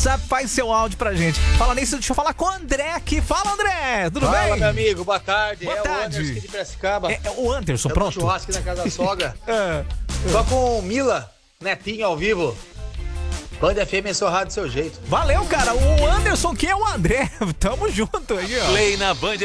WhatsApp, faz seu áudio pra gente. Fala nisso, deixa eu falar com o André aqui. Fala, André, tudo bem? Fala, meu amigo, boa tarde. Boa tarde. O Anderson aqui de Piracicaba. É o Anderson, Tamo pronto. no churrasco aqui na casa da sogra. É. Só com Mila, netinho ao vivo. Band FM ensorrado do seu jeito. Valeu, cara. O Anderson, que é o André. Tamo junto aí, ó. Play na Band